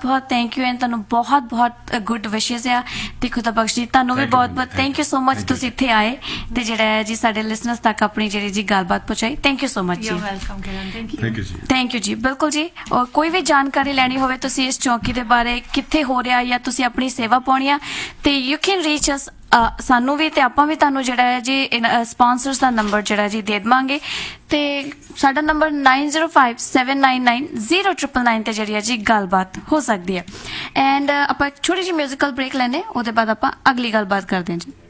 बहुत thank you and तुहानू बहुत बहुत गुड विशेस आ ते खुदा बख्श जी तुहानू भी बहुत बहुत थैंक यू सो मच तुसीं इत्थे आए ते जिहड़ा है जी साडे लिसनर्स तक अपनी जिहड़ी जी गलबात पहुंचाई thank you so much ji welcome Kiran thank you जी बिल्कुल जी और कोई भी जानकारी लैनी होवे तुसीं इस चौकी दे बारे कित्थे हो रहा या तुसीं अपनी सेवा पाउणी आ ते यू कैन रीच अस सानू भी ते आपां भी तुहानू जिहड़ा है जी स्पॉन्सर्स दा नंबर जिहड़ा जी दे देवांगे ते साडा नंबर 9057990999 ते जिहड़ी है जी गलबात हो सकदी है एंड आपां छोटी जी म्यूजिकल ब्रेक लैने ओहदे बाद आपां अगली गलबात करदे हां जी